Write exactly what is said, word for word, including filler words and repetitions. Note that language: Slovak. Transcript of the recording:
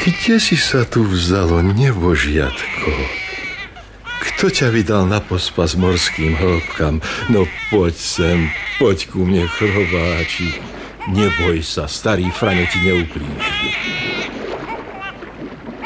Kde si sa tu vzalo, nebožiatko? Kto ťa vydal na pospas morským hĺbkam? No poď sem, poď ku mne, chrobáčik. Neboj sa, starý Fraňo ti neublíži.